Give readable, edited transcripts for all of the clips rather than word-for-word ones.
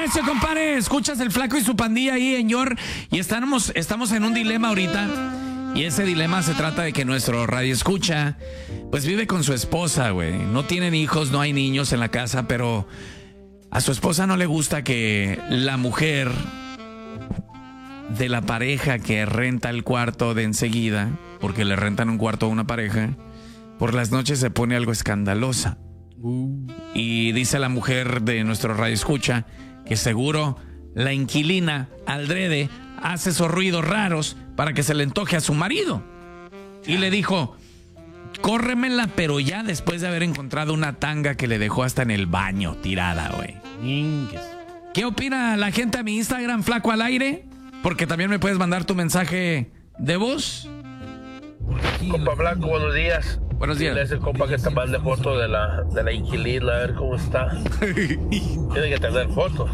necio, compadre. Escuchas el Flaco y su pandilla ahí, señor. Y estamos en un dilema ahorita. Y ese dilema se trata de que nuestro radioescucha, pues vive con su esposa, güey. No tienen hijos, no hay niños en la casa, pero a su esposa no le gusta que la mujer de la pareja que renta el cuarto de enseguida, porque le rentan un cuarto a una pareja, por las noches se pone algo escandalosa. Y dice la mujer de nuestro radioescucha que seguro la inquilina adrede hace esos ruidos raros para que se le antoje a su marido. Y le dijo, córremela, pero ya después de haber encontrado una tanga que le dejó hasta en el baño tirada, güey. ¿Qué opina la gente a mi Instagram, Flaco al Aire? Porque también me puedes mandar de voz. Compa Blanco, buenos días. Buenos días. Es el compa que te mande foto de la inquilina, a ver cómo está. Tiene que tener fotos.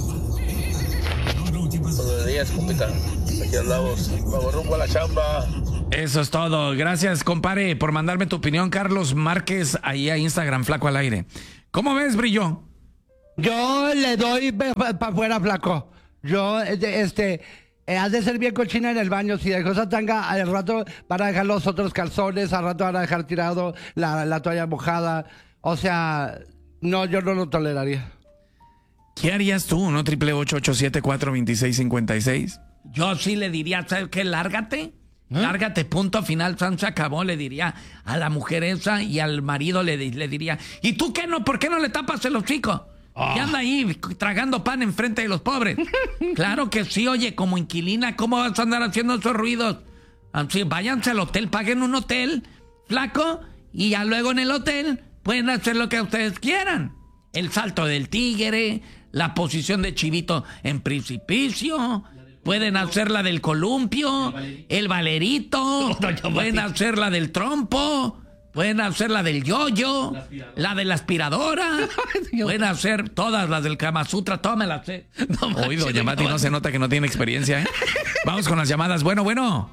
Buenos días, compita. Aquí andamos. Vamos rumbo a la chamba. Eso es todo. Gracias, compadre, por mandarme tu opinión. Carlos Márquez, ahí a Instagram, Flaco al Aire. ¿Cómo ves, Brillo? Yo le doy para afuera, Flaco. Yo, has de ser bien cochina en el baño. Si dejó esa tanga, al rato van a dejar los otros calzones, al rato van a dejar tirado la toalla mojada. O sea, no, yo no lo toleraría. ¿Qué harías tú, no? 888-874-2656. Yo sí le diría, ¿sabes qué? Lárgate. Lárgate, punto final, se acabó, le diría a la mujer esa, y al marido le diría, ¿y tú qué no? ¿Por qué no le tapas el hocico? ¿Qué anda ahí tragando pan enfrente de los pobres? Claro que sí, oye, como inquilina, ¿cómo vas a andar haciendo esos ruidos? Así, váyanse al hotel, paguen un hotel, Flaco, y ya luego en el hotel pueden hacer lo que ustedes quieran. El salto del tigre, la posición de chivito en precipicio, pueden hacer la del columpio, el valerito, pueden hacer la del trompo, pueden hacer la del yoyo, la de la aspiradora, pueden hacer todas las del Kama Sutra, todas me las sé. Hoy, doña Mati, no se nota que no tiene experiencia, ¿eh? Vamos con las llamadas. Bueno. Bueno.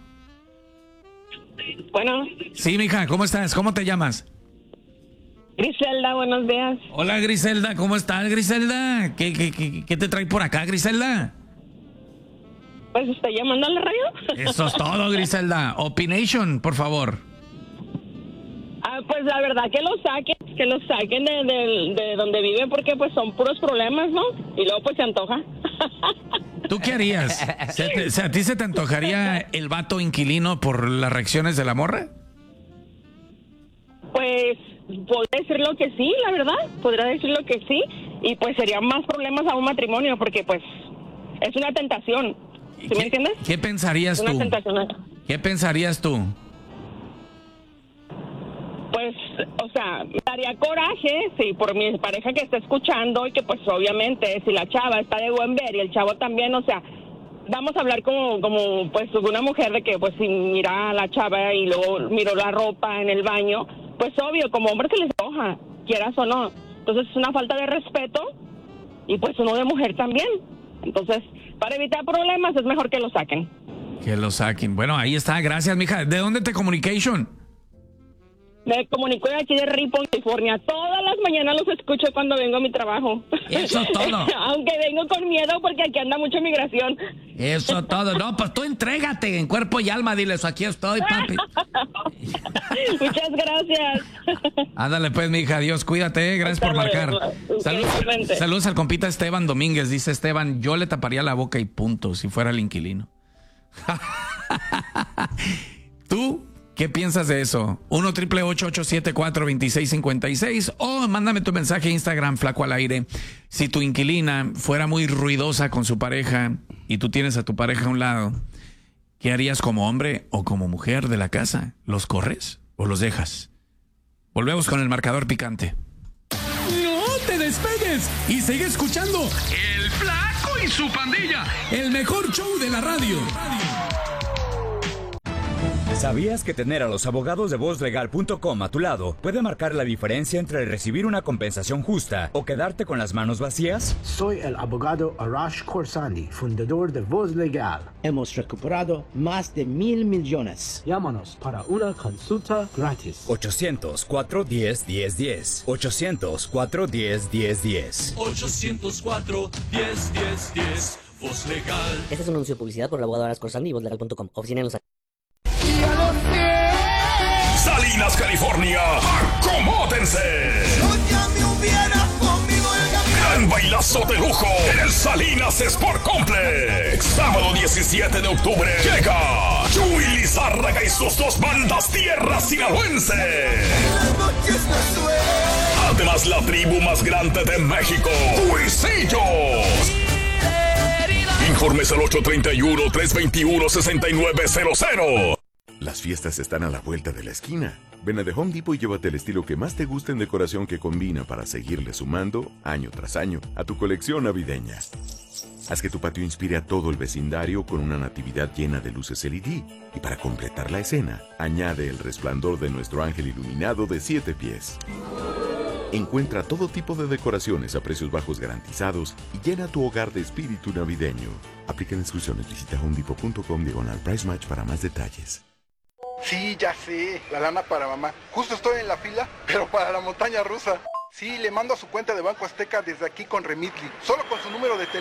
Sí, mija, ¿cómo estás? ¿Cómo te llamas? Griselda, buenos días. Hola, Griselda, ¿cómo estás, Griselda? ¿Qué te trae por acá, Griselda? Pues estoy llamando a la radio. Eso es todo, Griselda. Opination, por favor. Pues la verdad que lo saquen de donde viven, porque pues son puros problemas, ¿no? Y luego pues se antoja. ¿Tú qué harías? ¿A ti se te antojaría el vato inquilino por las reacciones de la morra? Pues podría decirlo que sí, la verdad. Podría decirlo que sí. Y pues serían más problemas a un matrimonio, porque pues es una tentación. ¿Sí me entiendes? ¿Qué pensarías tú? Una tentación. ¿Qué pensarías tú? Pues, o sea, me daría coraje, sí, por mi pareja que está escuchando, y que pues obviamente si la chava está de buen ver y el chavo también, o sea, vamos a hablar como pues una mujer de que pues si mira a la chava y luego miró la ropa en el baño, pues obvio, como hombre se les enoja, quieras o no. Entonces es una falta de respeto, y pues uno de mujer también. Entonces, para evitar problemas es mejor que lo saquen. Que lo saquen. Bueno, ahí está. Gracias, mija. ¿De dónde te communication? Me comunico de aquí de Ripon, California. Todas las mañanas los escucho cuando vengo a mi trabajo. Eso es todo. Aunque vengo con miedo porque aquí anda mucha migración. Eso todo. No, pues tú entrégate en cuerpo y alma. Diles, aquí estoy, papi. Muchas gracias. Ándale pues, mija. Dios, cuídate. Gracias por marcar. Saludos al compita Esteban Domínguez. Dice Esteban, yo le taparía la boca y punto si fuera el inquilino. ¿Tú qué piensas de eso? 1-888-874-2656 o mándame tu mensaje a Instagram, Flaco al Aire. Si tu inquilina fuera muy ruidosa con su pareja y tú tienes a tu pareja a un lado, ¿qué harías como hombre o como mujer de la casa? ¿Los corres o los dejas? Volvemos con el marcador picante. ¡No te despegues! Y sigue escuchando El Flaco y su pandilla, el mejor show de la radio. ¿Sabías que tener a los abogados de vozlegal.com a tu lado puede marcar la diferencia entre recibir una compensación justa o quedarte con las manos vacías? Soy el abogado Arash Khorsandi, fundador de Voz Legal. Hemos recuperado más de 1,000 millones. Llámanos para una consulta gratis. 800-410-1010. 800-410-1010. 804-10-10-10. Voz Legal. Este es un anuncio de publicidad por el abogado Arash Khorsandi y vozlegal.com. Oficina en Los Ángeles. Salinas, California. ¡Acomódense! Gran bailazo de lujo en el Salinas Sport Complex. Sábado 17 de octubre llega Chuy Lizárraga y sus 2 bandas Tierra Sinaloense. Además, la tribu más grande de México, Huisillos. Informes al 831-321-6900. Las fiestas están a la vuelta de la esquina. Ven a The Home Depot y llévate el estilo que más te guste en decoración que combina para seguirle sumando, año tras año, a tu colección navideña. Haz que tu patio inspire a todo el vecindario con una natividad llena de luces LED. Y para completar la escena, añade el resplandor de nuestro ángel iluminado de 7 pies. Encuentra todo tipo de decoraciones a precios bajos garantizados y llena tu hogar de espíritu navideño. Aplican instrucciones. Visita homedepot.com/price match para más detalles. Sí, ya sé, la lana para mamá. Justo estoy en la fila, pero para la montaña rusa. Sí, le mando a su cuenta de Banco Azteca desde aquí con Remitly. Solo con su número de teléfono